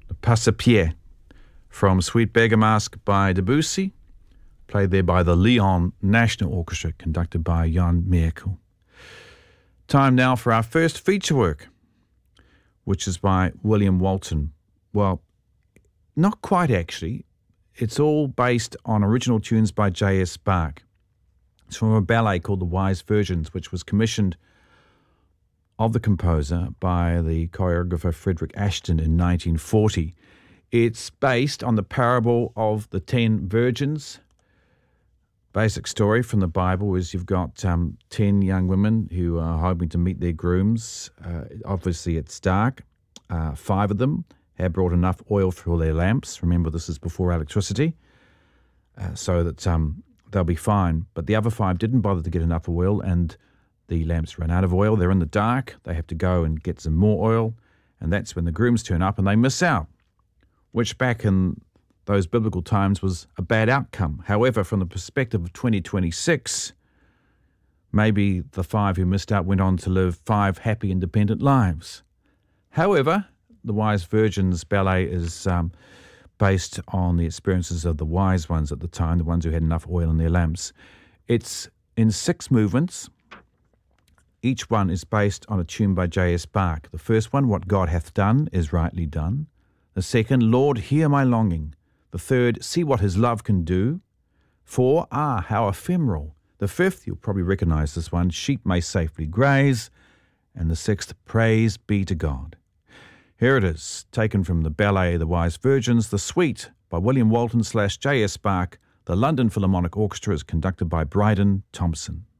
Le Passepied from Sweet Beggar Mask by Debussy, played there by the Lyon National Orchestra, conducted by Jan Mierkel. Time now for our first feature work, which is by William Walton. Well, not quite actually. It's all based on original tunes by J.S. Bach. It's from a ballet called The Wise Virgins, which was commissioned of the composer by the choreographer Frederick Ashton in 1940. It's based on the parable of the 10 virgins. Basic story from the Bible is you've got 10 young women who are hoping to meet their grooms. Obviously, it's dark. 5 of them have brought enough oil for their lamps. Remember, this is before electricity, so that they'll be fine. But the other 5 didn't bother to get enough oil, and the lamps ran out of oil. They're in the dark. They have to go and get some more oil, and that's when the grooms turn up and they miss out, which back in those biblical times was a bad outcome. However, from the perspective of 2026, maybe the 5 who missed out went on to live 5 happy, independent lives. However, the Wise Virgins ballet is based on the experiences of the wise ones at the time, the ones who had enough oil in their lamps. It's in 6 movements. Each one is based on a tune by J.S. Bach. The first one, What God Hath Done, is rightly done. The second, Lord, hear my longing. The third, See what his love can do. 4, how ephemeral. The 5th, you'll probably recognize this one, Sheep may safely graze. And the 6th, Praise be to God. Here it is, taken from the ballet The Wise Virgins, The Suite by William Walton / J.S. Bach. The London Philharmonic Orchestra is conducted by Bryden Thompson.